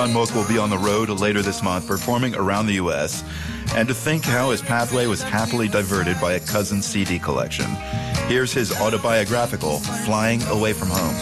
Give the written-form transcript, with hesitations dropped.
John Mook will be on the road later this month, performing around the U.S., and to think how his pathway was happily diverted by a cousin's CD collection. Here's his autobiographical, Flying Away from Home.